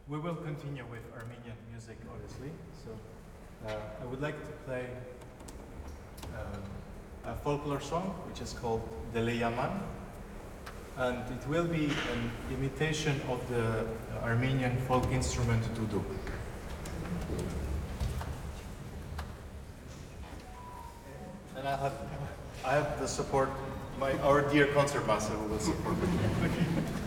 We will continue with Armenian music, obviously. So I would like to play a folklore song, which is called Dele Yaman. And it will be an imitation of the Armenian folk instrument duduk. And I have the support, our dear concertmaster who will support me.